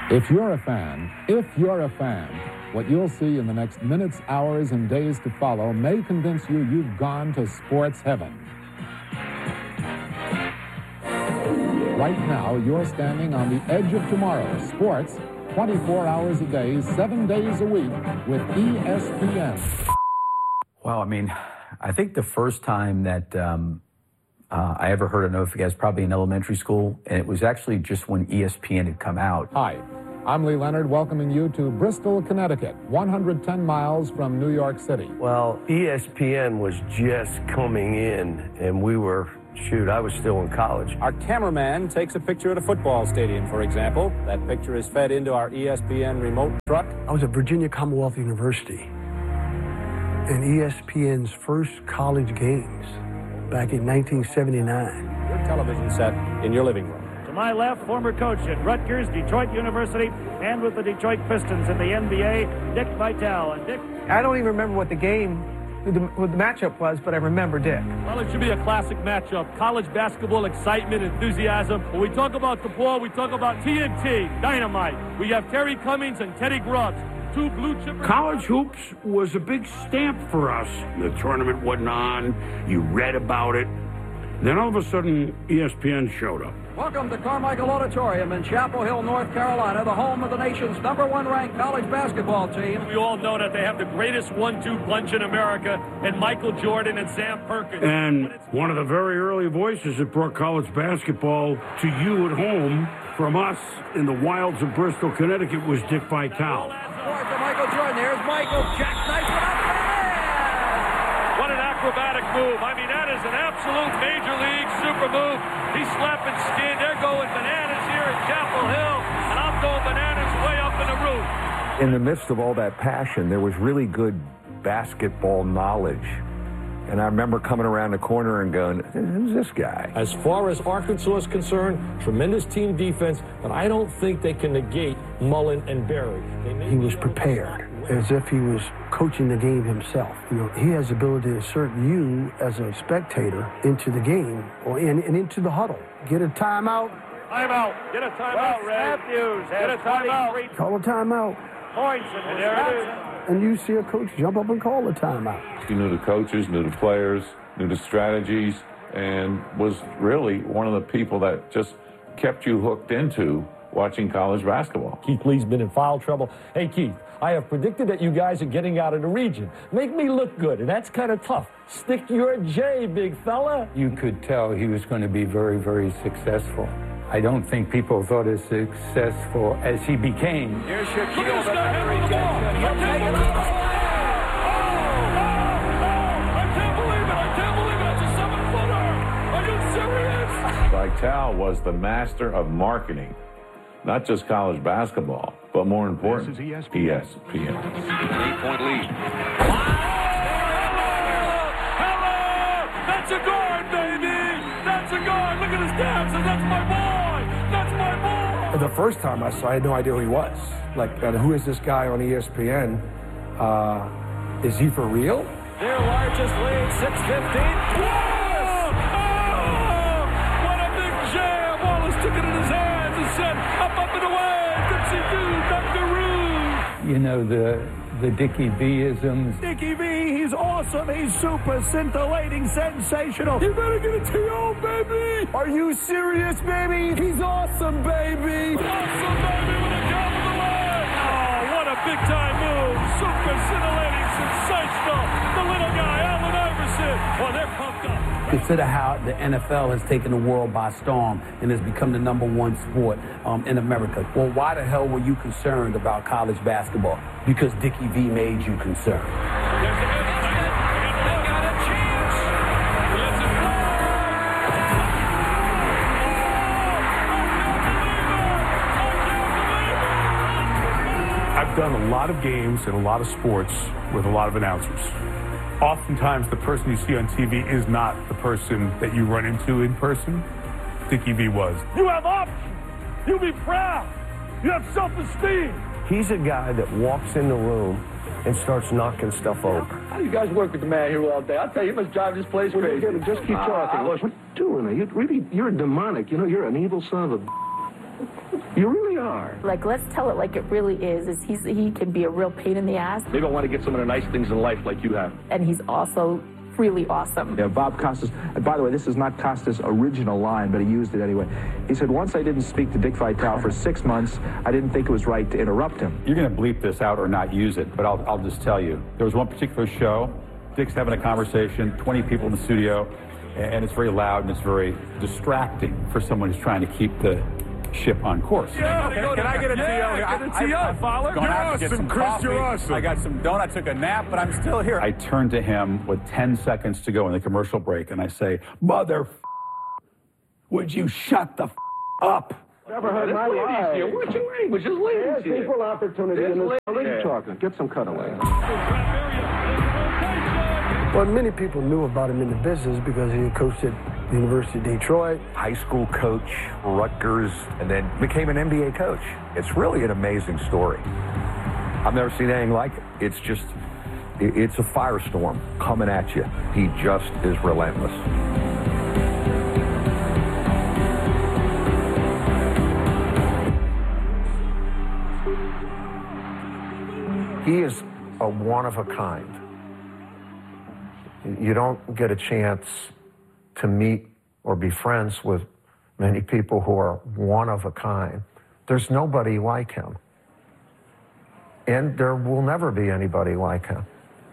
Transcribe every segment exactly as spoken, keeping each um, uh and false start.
If you're a fan, if you're a fan, what you'll see in the next minutes, hours, and days to follow may convince you you've gone to sports heaven. Right now, you're standing on the edge of tomorrow. Sports, twenty-four hours a day, seven days a week with E S P N. Well, I mean, I think the first time that um, uh, I ever heard of NoFX was probably in elementary school, and it was actually just when E S P N had come out. Hi, I'm Lee Leonard, welcoming you to Bristol, Connecticut, one hundred ten miles from New York City. Well, E S P N was just coming in, and we were, shoot, I was still in college. Our cameraman takes a picture at a football stadium, for example. That picture is fed into our E S P N remote truck. I was at Virginia Commonwealth University, and E S P N's first college games back in nineteen seventy-nine. Your television set in your living room. To my left, former coach at Rutgers, Detroit University, and with the Detroit Pistons in the N B A, Dick Vitale. And Dick, I don't even remember what the game, who the, who the matchup was, but I remember Dick. Well, it should be a classic matchup. College basketball excitement, enthusiasm. When we talk about the ball, we talk about T N T, dynamite. We have Terry Cummings and Teddy Grubbs. Two blue chippers. College hoops was a big stamp for us. The tournament wasn't on. You read about it. Then all of a sudden, E S P N showed up. Welcome to Carmichael Auditorium in Chapel Hill, North Carolina, the home of the nation's number one ranked college basketball team. We all know that they have the greatest one two punch in America, and Michael Jordan and Sam Perkins. And one of the very early voices that brought college basketball to you at home from us in the wilds of Bristol, Connecticut, was Dick Vitale. To Michael Jordan. Here's Michael. Jack nice one up there. What an acrobatic move. I mean, that is an absolute major league super move. He's slapping skin. They're going bananas here at Chapel Hill, and I'm going bananas way up in the roof. In the midst of all that passion, there was really good basketball knowledge. And I remember coming around the corner and going, who's this guy? As far as Arkansas is concerned, tremendous team defense, but I don't think they can negate Mullen and Berry. He was prepared, as if he was coaching the game himself. You know, he has the ability to insert you as a spectator into the game or in, and into the huddle. Get a timeout. Timeout. Get a timeout, Ray. Matthews. Get a timeout. Call a timeout. Points, and there it is. And you see a coach jump up and call a timeout. He knew the coaches, knew the players, knew the strategies, and was really one of the people that just kept you hooked into watching college basketball. Keith Lee's been in foul trouble. Hey, Keith, I have predicted that you guys are getting out of the region. Make me look good, and that's kind of tough. Stick your J, big fella. You could tell he was going to be very, very successful. I don't think people thought as successful as he became. Here's Shaquille, but under rejection. He'll take it off. I can't believe it. I can't believe it. It's a seven-footer. Are you serious? Vitale was the master of marketing, not just college basketball, but more important, E S P N. Eight-point lead. Hello! That's a guard, baby! That's a guard! Look at his dad says, that's my boy! That's my boy! The first time I saw, I had no idea who he was. Like, uh, who is this guy on E S P N? Uh, is he for real? Their largest lead, six fifteen. Whoa! Oh! What a big jam! Wallace took it in his hands and said, up, up, and away! Dipsy-doo, Dunkaroo! You know, the the Dickie V-isms. Dickie V, he's awesome. He's super scintillating, sensational. You better get a T O, baby! Are you serious, baby? He's awesome, baby. Awesome, baby, with a jab of the leg! Oh, what a big-time move! Super scintillating, sensational! The little guy, Allen Iverson! Oh, they're pumped up. Consider how the N F L has taken the world by storm and has become the number one sport um, in America. Well, why the hell were you concerned about college basketball? Because Dickie V made you concerned. I've done a lot of games and a lot of sports with a lot of announcers. Oftentimes, the person you see on T V is not the person that you run into in person. Dickie V was. You have options. You be proud. You have self-esteem. He's a guy that walks in the room and starts knocking stuff over. How do you guys work with the man here all day? I'll tell you, you must drive this place Well, crazy. you gotta just keep talking. Uh, Look, what are you doing? You really, you're demonic. You know, you're an evil son of a. You really are. Like, let's tell it like it really is. Is he's he can be a real pain in the ass. Maybe I want to get some of the nice things in life like you have. And he's also really awesome. Yeah, Bob Costas, and by the way, this is not Costas' original line, but he used it anyway. He said, once I didn't speak to Dick Vitale for six months, I didn't think it was right to interrupt him. You're going to bleep this out or not use it, but I'll, I'll just tell you. There was one particular show, Dick's having a conversation, twenty people in the studio, and it's very loud and it's very distracting for someone who's trying to keep the ship on course. Yeah, okay, can I get a T O here? I, Get a T O, I, Fowler. You're awesome, Chris, coffee. you're awesome. I got some donuts, took a nap, but I'm still here. I turn to him with ten seconds to go in the commercial break, and I say, Mother, f- would you shut the f- up? Never heard my life. Here. What's your language? There's ladies here. Equal opportunity There's in this. ladies Yeah. talking. Get some cutaway. Well, many people knew about him in the business because he had coached at the University of Detroit. High school coach, Rutgers, and then became an N B A coach. It's really an amazing story. I've never seen anything like it. It's just, it- it's a firestorm coming at you. He just is relentless. He is a one of a kind. You don't get a chance to meet or be friends with many people who are one of a kind. There's nobody like him. And there will never be anybody like him.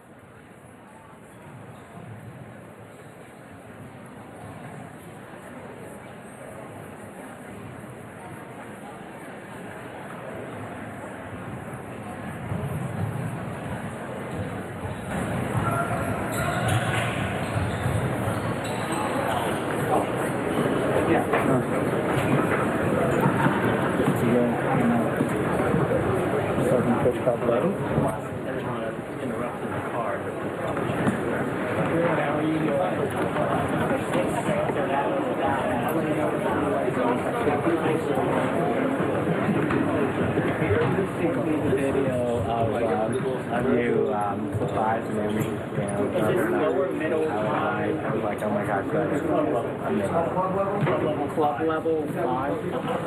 Club level five.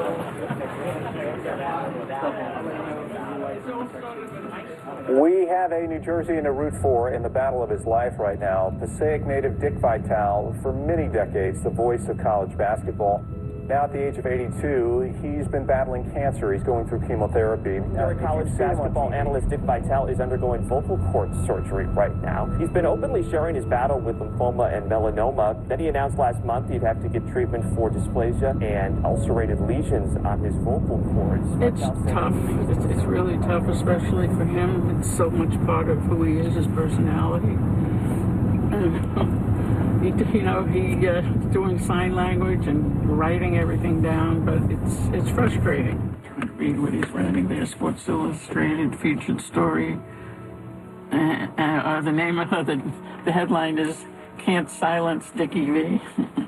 We have a New Jerseyan to root for in the battle of his life right now. Passaic native Dick Vitale, for many decades, the voice of college basketball. Now at the age of eighty-two, he's been battling cancer. He's going through chemotherapy. Our college basketball analyst Dick Vitale is undergoing vocal cord surgery right now. He's been openly sharing his battle with lymphoma and melanoma. Then he announced last month he'd have to get treatment for dysplasia and ulcerated lesions on his vocal cords. It's tough. It's, it's really tough, especially for him. It's so much part of who he is, his personality. And, He, you know, he uh, doing sign language and writing everything down, but it's it's frustrating. Trying to read what he's writing there, Sports Illustrated featured story. Uh, uh, the name of the the headline is "Can't Silence Dickie V."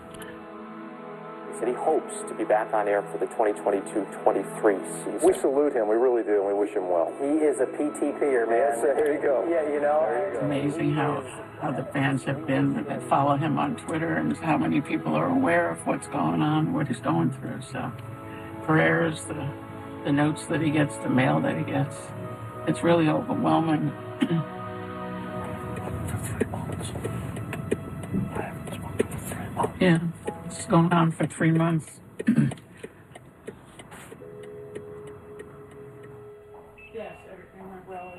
He said he hopes to be back on air for the twenty twenty-two twenty-three season. We salute him. We really do. We wish him well. He is a P T P-er, man. Yes, there you go. Yeah, you know. It's amazing how, how the fans have been that follow him on Twitter and how many people are aware of what's going on, what he's going through. So prayers, the, the notes that he gets, the mail that he gets, it's really overwhelming. Yeah, it's going on for three months. Yes, everything went well.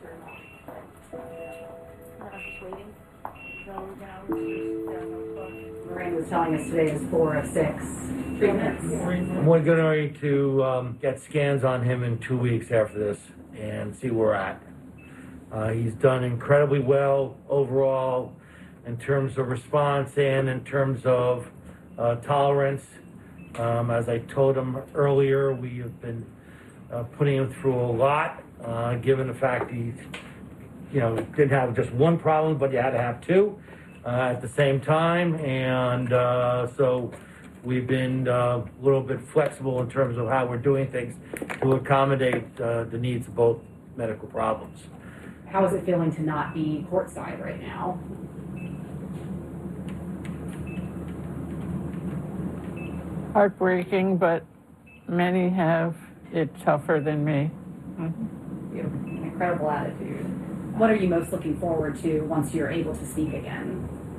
Lorraine was telling us today is four of six treatments. We're going to um, get scans on him in two weeks after this and see where we're at. Uh, he's done incredibly well overall in terms of response and in terms of uh, tolerance. Um, as I told him earlier, we have been uh, putting him through a lot, uh, given the fact he, you know, didn't have just one problem, but you had to have two uh, at the same time. And uh, so we've been uh, a little bit flexible in terms of how we're doing things to accommodate uh, the needs of both medical problems. How is it feeling to not be courtside right now? Heartbreaking, but many have it tougher than me. You have an incredible attitude. What are you most looking forward to once you're able to speak again?